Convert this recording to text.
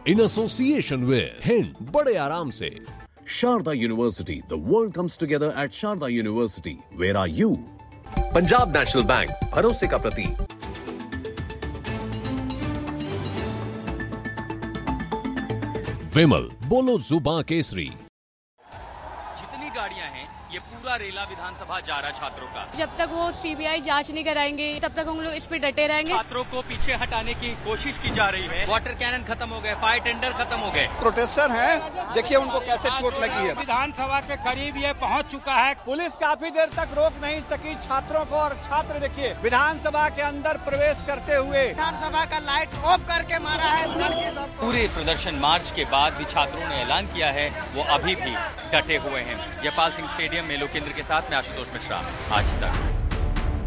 in association with Hind, बड़े आराम से। Sharda University, the world comes together at Sharda University. Where are you? Punjab national bank, भरोसे का प्रतीक। विमल, बोलो जुबान केसरी। जितनी गाड़ियां हैं, ये पूरा रेला विधानसभा जा रहा छात्रों का। जब तक वो सीबीआई जांच नहीं कराएंगे तब तक हम लोग इस पे डटे रहेंगे। छात्रों को पीछे हटाने की कोशिश की जा रही है। वाटर कैनन खत्म हो गए, फायर टेंडर खत्म हो गए। प्रोटेस्टर हैं, देखिए उनको कैसे चोट लगी है। विधानसभा के करीब ये पहुंच चुका है। पुलिस काफी देर तक रोक नहीं सकी छात्रों को, और छात्र देखिए विधानसभा के अंदर प्रवेश करते हुए विधानसभा का लाइट ऑफ करके मारा है सबको। पूरे प्रदर्शन मार्च के बाद भी छात्रों ने ऐलान किया है वो अभी भी डटे हुए हैं। जयपाल सिंह स्टेडियम में लोकेंद्र के साथ में आशुतोष मिश्रा, आज तक।